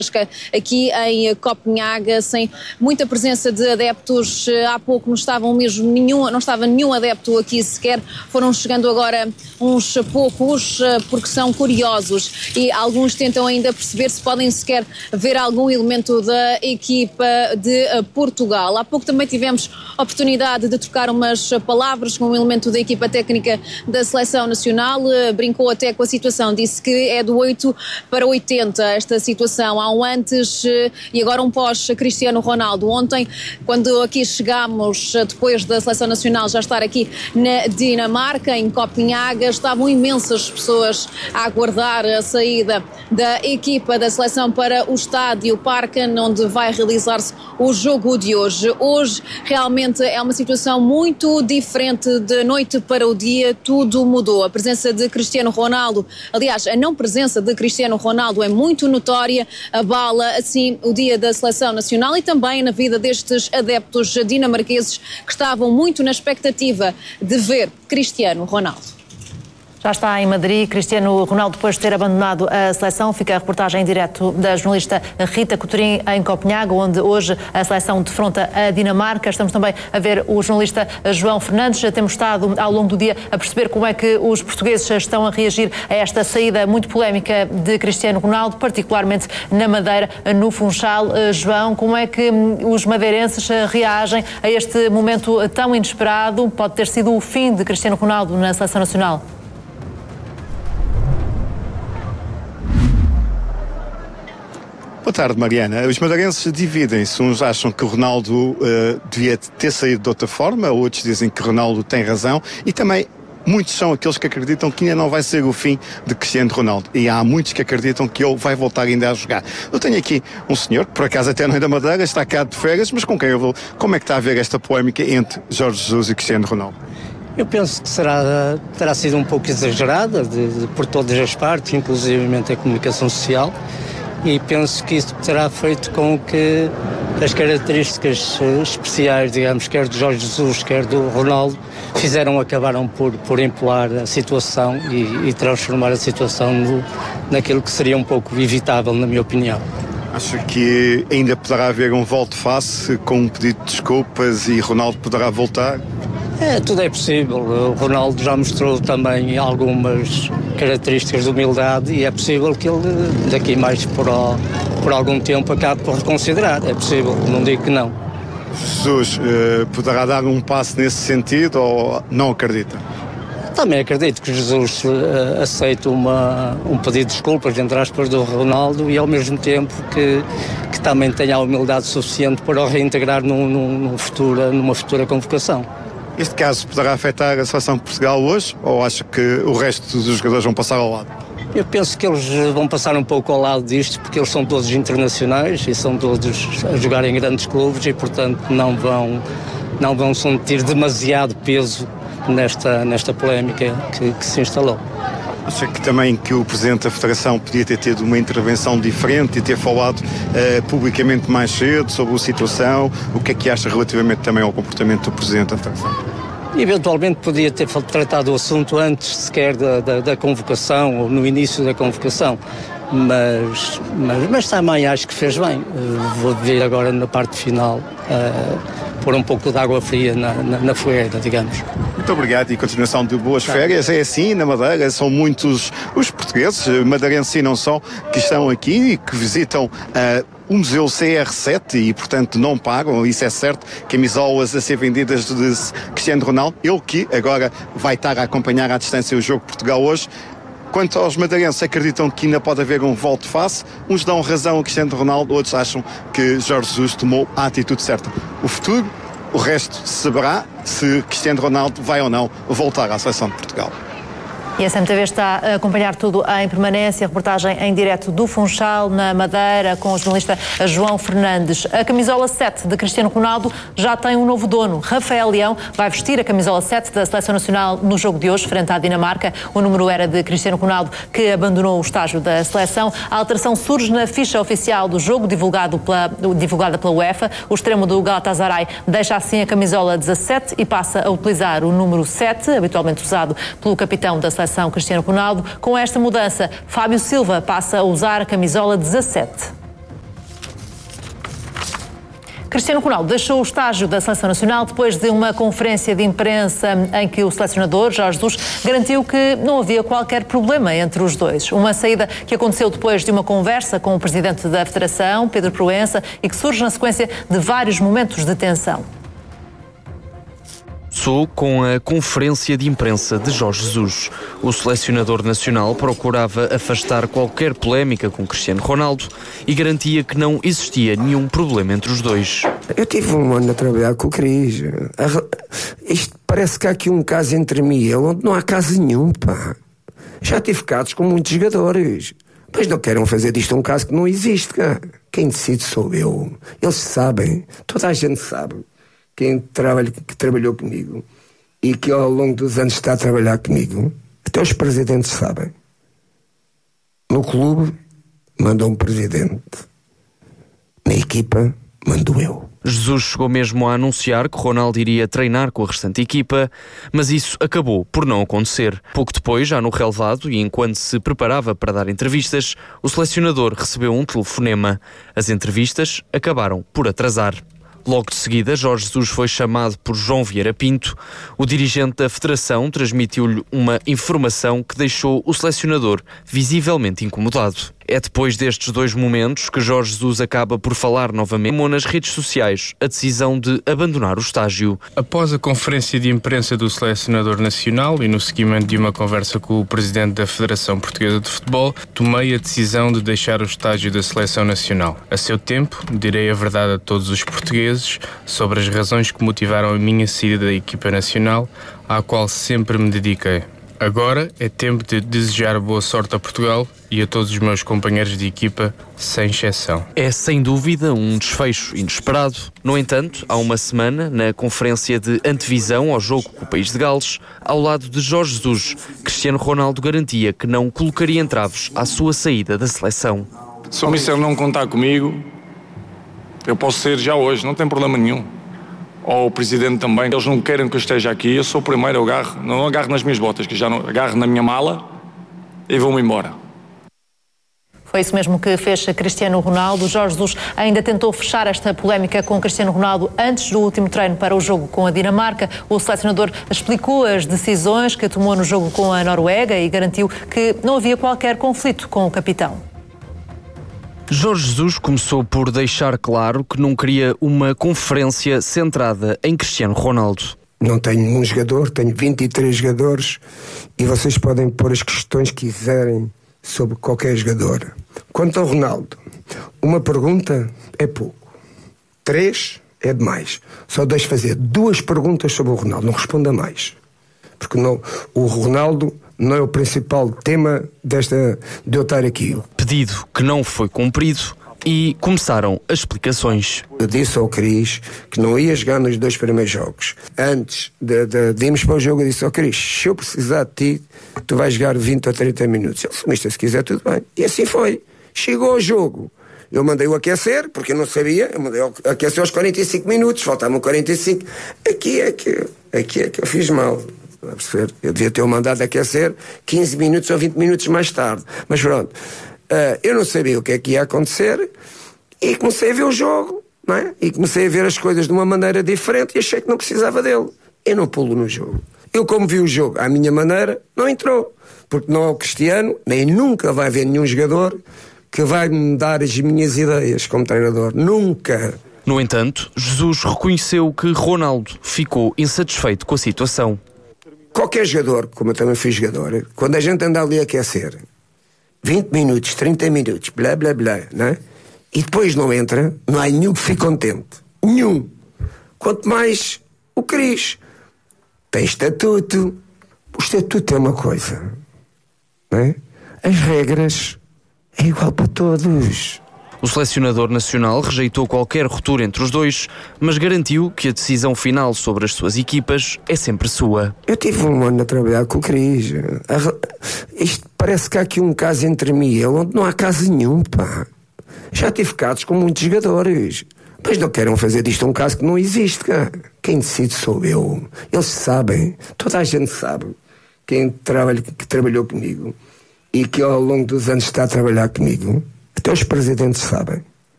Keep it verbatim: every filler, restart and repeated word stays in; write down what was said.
aqui em Copenhaga, sem muita presença de adeptos. Há pouco não estavam mesmo nenhum, não estava nenhum adepto aqui sequer. Foram chegando agora uns poucos, porque são curiosos e alguns tentam ainda perceber se podem sequer ver algum elemento da equipa de Portugal. Há pouco também tivemos a oportunidade de trocar umas palavras com um elemento da equipa técnica da Seleção Nacional. Brincou até com a situação, disse que é do oito para oitenta esta situação. Há um antes e agora um pós Cristiano Ronaldo. Ontem, quando aqui chegámos, depois da Seleção Nacional já estar aqui na Dinamarca, em Copenhaga, estavam imensas pessoas a aguardar a saída da equipa da seleção para o estádio Parken, onde vai realizar-se o jogo de hoje. Hoje realmente é uma situação muito diferente. De noite para o dia tudo mudou. A presença de Cristiano Ronaldo, aliás, a não presença de Cristiano Ronaldo é muito notória, abala assim o dia da Seleção Nacional e também na vida destes adeptos dinamarqueses que estavam muito na expectativa de ver Cristiano Ronaldo. Já está em Madrid Cristiano Ronaldo depois de ter abandonado a seleção. Fica a reportagem em direto da jornalista Rita Coutrin em Copenhaga, onde hoje a seleção defronta a Dinamarca. Estamos também a ver o jornalista João Fernandes. Já temos estado ao longo do dia a perceber como é que os portugueses estão a reagir a esta saída muito polémica de Cristiano Ronaldo, particularmente na Madeira, no Funchal. João, como é que os madeirenses reagem a este momento tão inesperado? Pode ter sido o fim de Cristiano Ronaldo na seleção nacional? Boa tarde, Mariana. Os madeirenses dividem-se. Uns acham que o Ronaldo uh, devia ter saído de outra forma, outros dizem que o Ronaldo tem razão e também muitos são aqueles que acreditam que ainda não vai ser o fim de Cristiano Ronaldo. E há muitos que acreditam que ele vai voltar ainda a jogar. Eu tenho aqui um senhor, que por acaso até não é da Madeira, está cá de férias, mas com quem eu vou... Como é que está a ver esta polémica entre Jorge Jesus e Cristiano Ronaldo? Eu penso que será, terá sido um pouco exagerada de, de, por todas as partes, inclusivamente a comunicação social. E penso que isso terá feito com que as características especiais, digamos, quer do Jorge Jesus, quer do Ronaldo, fizeram, acabaram por, por empolar a situação e, e transformar a situação no, naquilo que seria um pouco evitável, na minha opinião. Acho que ainda poderá haver um volte-face com um pedido de desculpas e Ronaldo poderá voltar? É, tudo é possível. O Ronaldo já mostrou também algumas características de humildade e é possível que ele daqui mais por, por algum tempo acabe por reconsiderar. É possível, não digo que não. Jesus uh, poderá dar um passo nesse sentido ou não acredita? Também acredito que Jesus uh, aceite uma, um pedido de desculpas, entre aspas, do Ronaldo e ao mesmo tempo que, que também tenha a humildade suficiente para o reintegrar num, num, num futura, numa futura convocação. Este caso poderá afetar a seleção de Portugal hoje ou acha que o resto dos jogadores vão passar ao lado? Eu penso que eles vão passar um pouco ao lado disto porque eles são todos internacionais e são todos a jogar em grandes clubes e, portanto, não vão, não vão sentir demasiado peso nesta, nesta polémica que, que se instalou. Acha que também que o Presidente da Federação podia ter tido uma intervenção diferente e ter falado uh, publicamente mais cedo sobre a situação? O que é que acha relativamente também ao comportamento do Presidente da Federação? Eventualmente podia ter tratado o assunto antes sequer da, da, da convocação ou no início da convocação, mas, mas, mas também acho que fez bem. Uh, vou ver agora na parte final uh, pôr um pouco de água fria na, na, na fogueira, digamos. Muito obrigado e continuação de boas férias. É assim, na Madeira, são muitos os portugueses, madeirenses e não só, que estão aqui e que visitam uh, o Museu C R sete e, portanto, não pagam, isso é certo, camisolas a ser vendidas de Cristiano Ronaldo. Ele que agora vai estar a acompanhar à distância o jogo de Portugal hoje. Quanto aos madeirenses, acreditam que ainda pode haver um volte-face. Uns dão razão a Cristiano Ronaldo, outros acham que Jorge Jesus tomou a atitude certa. O futuro, o resto se saberá se Cristiano Ronaldo vai ou não voltar à seleção de Portugal. E a S M T V está a acompanhar tudo em permanência, reportagem em direto do Funchal, na Madeira, com o jornalista João Fernandes. A camisola sete de Cristiano Ronaldo já tem um novo dono. Rafael Leão vai vestir a camisola sete da Seleção Nacional no jogo de hoje, frente à Dinamarca. O número era de Cristiano Ronaldo, que abandonou o estágio da seleção. A alteração surge na ficha oficial do jogo, divulgado pela, divulgada pela UEFA. O extremo do Galatasaray deixa assim a camisola dezassete e passa a utilizar o número sete, habitualmente usado pelo capitão da seleção Cristiano Ronaldo. Com esta mudança, Fábio Silva passa a usar a camisola dezassete. Cristiano Ronaldo deixou o estágio da Seleção Nacional depois de uma conferência de imprensa em que o selecionador, Jorge Jesus, garantiu que não havia qualquer problema entre os dois. Uma saída que aconteceu depois de uma conversa com o presidente da Federação, Pedro Proença, e que surge na sequência de vários momentos de tensão. Começou com a conferência de imprensa de Jorge Jesus. O selecionador nacional procurava afastar qualquer polémica com Cristiano Ronaldo e garantia que não existia nenhum problema entre os dois. Eu tive um ano a trabalhar com o Cris. Isto parece que há aqui um caso entre mim e ele onde não há caso nenhum, pá. Já tive casos com muitos jogadores. Mas não queiram fazer disto um caso que não existe, cara. Quem decide sou eu. Eles sabem. Toda a gente sabe. Quem trabalha, que trabalhou comigo e que ao longo dos anos está a trabalhar comigo, até os presidentes sabem. No clube, manda um presidente. Na equipa, mando eu. Jesus chegou mesmo a anunciar que Ronaldo iria treinar com a restante equipa, mas isso acabou por não acontecer. Pouco depois, já no relevado e enquanto se preparava para dar entrevistas, o selecionador recebeu um telefonema. As entrevistas acabaram por atrasar. Logo de seguida, Jorge Jesus foi chamado por João Vieira Pinto. O dirigente da Federação transmitiu-lhe uma informação que deixou o selecionador visivelmente incomodado. É depois destes dois momentos que Jorge Jesus acaba por falar novamente nas redes sociais a decisão de abandonar o estágio. Após a conferência de imprensa do selecionador nacional e no seguimento de uma conversa com o presidente da Federação Portuguesa de Futebol, tomei a decisão de deixar o estágio da Seleção Nacional. A seu tempo, direi a verdade a todos os portugueses sobre as razões que motivaram a minha saída da equipa nacional, à qual sempre me dediquei. Agora é tempo de desejar boa sorte a Portugal e a todos os meus companheiros de equipa, sem exceção. É sem dúvida um desfecho inesperado. No entanto, há uma semana, na conferência de antevisão ao jogo com o País de Gales, ao lado de Jorge Jesus, Cristiano Ronaldo garantia que não colocaria entraves à sua saída da seleção. Se o Mister não contar comigo, eu posso sair já hoje, não tem problema nenhum. Ou o Presidente também, eles não querem que eu esteja aqui, eu sou o primeiro, eu agarro, não agarro nas minhas botas, que já não agarro na minha mala e vou-me embora. Foi isso mesmo que fez Cristiano Ronaldo. Jorge Jesus ainda tentou fechar esta polémica com Cristiano Ronaldo antes do último treino para o jogo com a Dinamarca. O selecionador explicou as decisões que tomou no jogo com a Noruega e garantiu que não havia qualquer conflito com o capitão. Jorge Jesus começou por deixar claro que não queria uma conferência centrada em Cristiano Ronaldo. Não tenho um jogador, tenho vinte e três jogadores e vocês podem pôr as questões que quiserem sobre qualquer jogador. Quanto ao Ronaldo, uma pergunta é pouco. Três é demais. Só deixo fazer duas perguntas sobre o Ronaldo, não responda mais. Porque não, o Ronaldo não é o principal tema desta, de eu estar aqui. Pedido que não foi cumprido e começaram as explicações. Eu disse ao Cris que não ia jogar nos dois primeiros jogos. Antes de, de, de irmos para o jogo, eu disse ao Cris, se eu precisar de ti, tu vais jogar vinte ou trinta minutos. Ele disse, se quiser, tudo bem. E assim foi. Chegou ao jogo. Eu mandei-o aquecer, porque eu não sabia. Eu mandei-o aquecer aos quarenta e cinco minutos. Faltavam quarenta e cinco. Aqui é que, aqui é que eu fiz mal. A perceber? Eu devia ter mandado aquecer quinze minutos ou vinte minutos mais tarde. Mas pronto, uh, eu não sabia o que é que ia acontecer e comecei a ver o jogo, não é? E comecei a ver as coisas de uma maneira diferente e achei que não precisava dele. Eu não pulo no jogo. Eu, como vi o jogo à minha maneira, não entrou. Porque não é o Cristiano, nem nunca vai haver nenhum jogador que vai me dar as minhas ideias como treinador. Nunca. No entanto, Jesus reconheceu que Ronaldo ficou insatisfeito com a situação. Qualquer jogador, como eu também fui jogador, quando a gente anda ali a aquecer vinte minutos, trinta minutos, blá blá blá, não é? E depois não entra, não há nenhum que fique contente. Nenhum. Quanto mais o Cris. Tem estatuto. O estatuto é uma coisa, não é? As regras é igual para todos. O selecionador nacional rejeitou qualquer ruptura entre os dois, mas garantiu que a decisão final sobre as suas equipas é sempre sua. Eu tive um ano a trabalhar com o Cris. Isto parece que há aqui um caso entre mim e ele onde não há caso nenhum, pá. Já tive casos com muitos jogadores. Mas não queiram fazer disto um caso que não existe, cara. Quem decide sou eu. Eles sabem. Toda a gente sabe. Quem trabalha, que trabalhou comigo e que ao longo dos anos está a trabalhar comigo, até os presidentes sabem.